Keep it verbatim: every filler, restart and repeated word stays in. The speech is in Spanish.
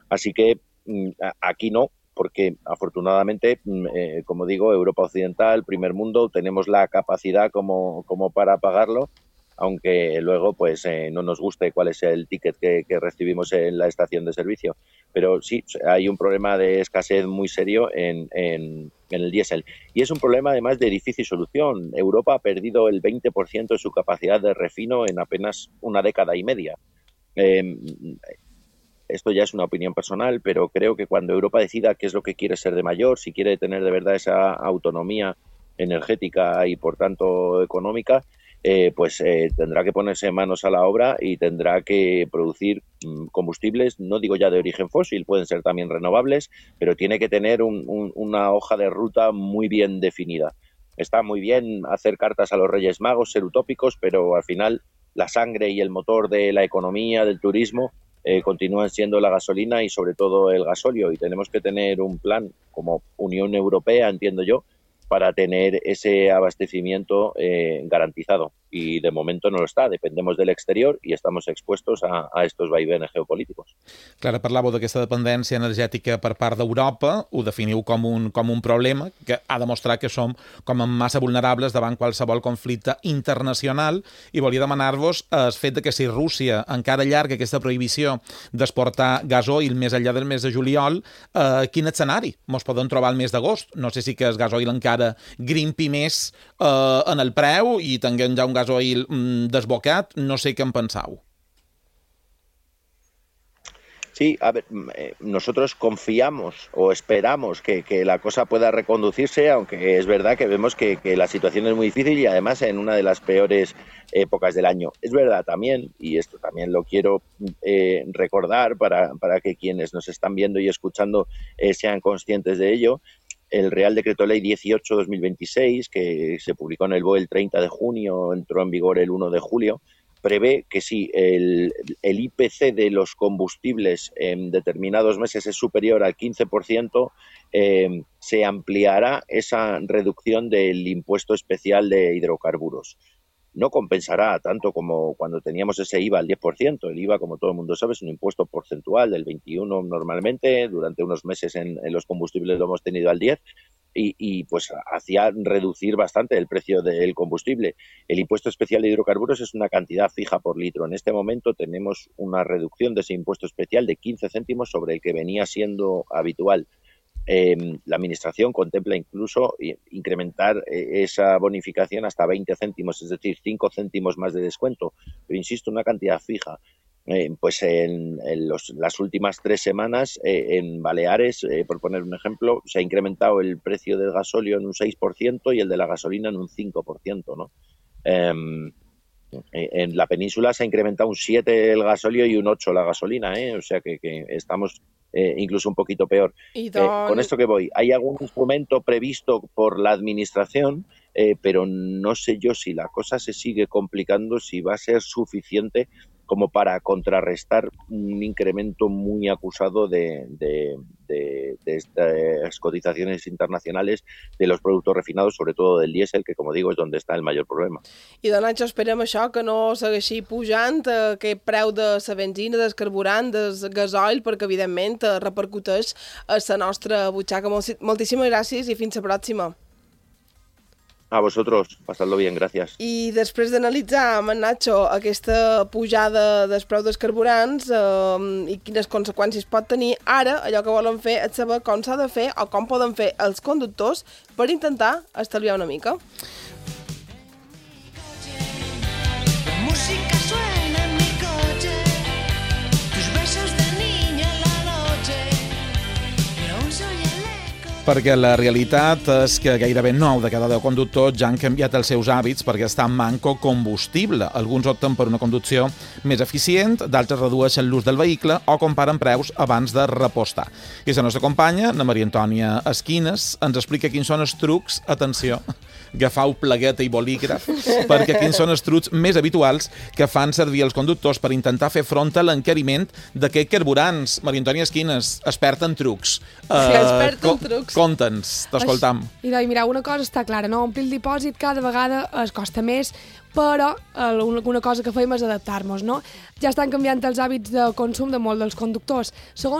Así que aquí no, porque afortunadamente, eh, como digo, Europa Occidental, primer mundo, tenemos la capacidad como, como para pagarlo, aunque luego pues eh, no nos guste cuál es el ticket que, que recibimos en la estación de servicio. Pero sí, hay un problema de escasez muy serio en, en, en el diésel. Y es un problema además de difícil solución. Europa ha perdido el veinte por ciento de su capacidad de refino en apenas una década y media. Eh, Esto ya es una opinión personal, pero creo que cuando Europa decida qué es lo que quiere ser de mayor, si quiere tener de verdad esa autonomía energética y por tanto económica, eh, pues eh, tendrá que ponerse manos a la obra y tendrá que producir mm, combustibles, no digo ya de origen fósil, pueden ser también renovables, pero tiene que tener un, un, una hoja de ruta muy bien definida. Está muy bien hacer cartas a los Reyes Magos, ser utópicos, pero al final la sangre y el motor de la economía, del turismo, eh, continúan siendo la gasolina y sobre todo el gasóleo, y tenemos que tener un plan como Unión Europea, entiendo yo, para tener ese abastecimiento eh, garantizado, y de momento no lo està, dependemos del exterior i estamos expuestos a, a estos vaivenes geopolíticos. Clara, parlàveu d'aquesta dependència energètica per part d'Europa, ho definiu com un, com un problema que ha demostrat que som com a massa vulnerables davant qualsevol conflicte internacional, i volia demanar-vos el fet de que si Rússia encara allarga aquesta prohibició d'exportar gasoil més enllà del mes de juliol, eh, quin escenari mos poden trobar el mes d'agost? No sé si que el gasoil encara grimpi més eh, en el preu i tinguem ja un gasoil mm, desbocat, no sé què en pensau. Sí, a ver, nosotros confiamos o esperamos que, que la cosa pueda reconducirse, aunque es verdad que vemos que, que la situación es muy difícil y además en una de las peores épocas del año. Es verdad también, y esto también lo quiero eh, recordar para, para que quienes nos están viendo y escuchando eh, sean conscientes de ello, el Real Decreto Ley dieciocho barra dos mil veintiséis, que se publicó en el B O E el treinta de junio, entró en vigor el uno de julio, prevé que si el, el I P C de los combustibles en determinados meses es superior al quince por ciento, eh, se ampliará esa reducción del impuesto especial de hidrocarburos. No compensará tanto como cuando teníamos ese I V A al diez por ciento. El I V A, como todo el mundo sabe, es un impuesto porcentual del veintiuno por ciento normalmente. Durante unos meses en, en los combustibles lo hemos tenido al diez por ciento. Y, y pues hacía reducir bastante el precio del combustible. El impuesto especial de hidrocarburos es una cantidad fija por litro. En este momento tenemos una reducción de ese impuesto especial de quince céntimos sobre el que venía siendo habitual. Eh, la Administración contempla incluso incrementar eh, esa bonificación hasta veinte céntimos, es decir, cinco céntimos más de descuento. Pero insisto, una cantidad fija. Eh, pues en, en los, las últimas tres semanas eh, en Baleares, eh, por poner un ejemplo, se ha incrementado el precio del gasóleo en un seis por ciento y el de la gasolina en un cinco por ciento, ¿no? Eh, en la península se ha incrementado un siete por ciento el gasóleo y un ocho por ciento la gasolina, ¿eh? O sea que, que estamos eh, incluso un poquito peor. Eh, con esto que voy, ¿hay algún instrumento previsto por la Administración? Eh, pero no sé yo si la cosa se sigue complicando, si va a ser suficiente como para contrarrestar un incremento muy acusado de, de, de, de estas cotizaciones internacionales de los productos refinados, sobre todo del diésel, que, como digo, es donde está el mayor problema. I de Nacho, esperem això, que no segueixi pujant eh, aquest preu de la benzina, del carburant, del gasoil, perquè, evidentment, eh, repercuteix a la nostra butxaca. Moltíssimes gràcies i fins la pròxima. A vosotros, pasadlo bien, gracias. I després d'analitzar amb en Nacho aquesta pujada dels preus dels carburants eh, i quines conseqüències pot tenir, ara allò que volen fer és saber com s'ha de fer o com poden fer els conductors per intentar estalviar una mica. Perquè la realitat és que gairebé nou de cada deu conductors ja han canviat els seus hàbits perquè està en manco combustible. Alguns opten per una conducció més eficient, d'altres redueixen l'ús del vehicle o comparen preus abans de repostar. I la nostra companya, la Maria Antònia Esquines, ens explica quins són els trucs, atenció, agafau plegueta i bolígraf, perquè quins són els trucs més habituals que fan servir els conductors per intentar fer front a l'encariment d'aquests carburants. Maria Antònia Esquines, experta en trucs. Sí, experta en trucs. Conta'ns, t'escoltam. I doncs, mira, una cosa està clara, no? Omplir el dipòsit cada vegada es costa més, però una cosa que fem és adaptar-nos, no? Ja estan canviant els hàbits de consum de molts dels conductors. Segons